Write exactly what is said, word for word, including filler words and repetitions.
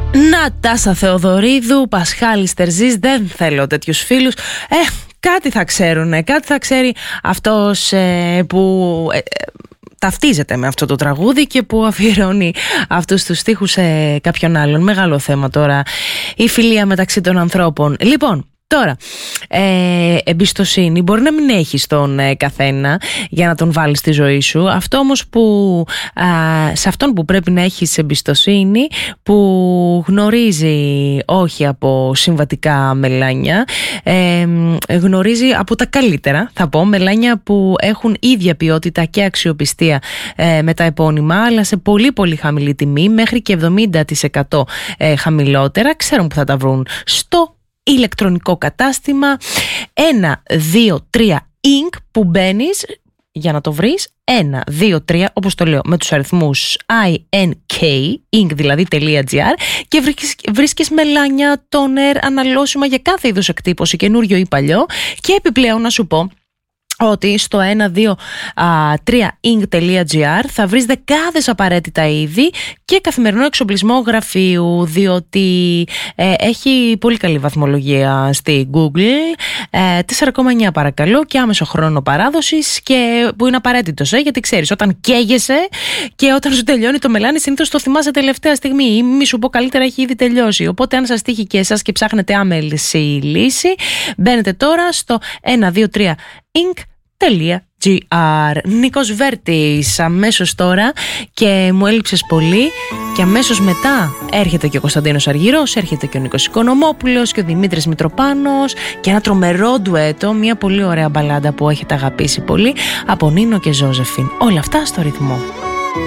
Νατάσα Θεοδωρίδου, Πασχάλης Τερζής, δεν θέλω τέτοιους φίλους. Ε, κάτι θα ξέρουνε, κάτι θα ξέρει αυτός ε, που... Ε, ταυτίζεται με αυτό το τραγούδι και που αφιερώνει αυτούς τους στίχους σε κάποιον άλλον. Μεγάλο θέμα τώρα η φιλία μεταξύ των ανθρώπων. Λοιπόν, τώρα, ε, εμπιστοσύνη μπορεί να μην έχεις τον ε, καθένα για να τον βάλεις στη ζωή σου. Αυτό όμως που, α, σε αυτόν που πρέπει να έχεις εμπιστοσύνη, που γνωρίζει όχι από συμβατικά μελάνια, ε, γνωρίζει από τα καλύτερα, θα πω, μελάνια που έχουν ίδια ποιότητα και αξιοπιστία ε, με τα επώνυμα, αλλά σε πολύ πολύ χαμηλή τιμή, μέχρι και εβδομήντα τοις εκατό ε, χαμηλότερα. Ξέρουν που θα τα βρουν στο ηλεκτρονικό κατάστημα ένα δύο τρία Ινκ, που μπαίνεις για να το βρεις ένα δύο τρία, όπως το λέω, με τους αριθμούς άι εν κέι, ink δηλαδή .gr, και βρίσκεις, βρίσκεις μελάνια, τόνερ, αναλώσιμα για κάθε είδους εκτύπωση, καινούριο ή παλιό. Και επιπλέον να σου πω ότι στο ένα δύο τρία ink.gr θα βρεις δεκάδες απαραίτητα είδη και καθημερινό εξοπλισμό γραφείου, διότι ε, έχει πολύ καλή βαθμολογία στη Google, ε, τέσσερα κόμμα εννιά παρακαλώ, και άμεσο χρόνο παράδοσης, και που είναι απαραίτητος, ε, γιατί ξέρεις, όταν καίγεσαι και όταν σου τελειώνει το μελάνι, συνήθως το θυμάσαι τελευταία στιγμή, ή μη σου πω καλύτερα, έχει ήδη τελειώσει. Οπότε αν σας τύχει και εσάς και ψάχνετε άμεση λύση, μπαίνετε τώρα στο ένα δύο τρία ink.gr. Νίκος Βέρτης αμέσως τώρα, και μου έλειψες πολύ. Και αμέσως μετά έρχεται και ο Κωνσταντίνος Αργυρός, έρχεται και ο Νίκος Οικονομόπουλος και ο Δημήτρης Μητροπάνος, και ένα τρομερό ντουέτο, μια πολύ ωραία μπαλάντα που έχετε αγαπήσει πολύ, από Νίνο και Ζώζεφιν. Όλα αυτά στο ρυθμό.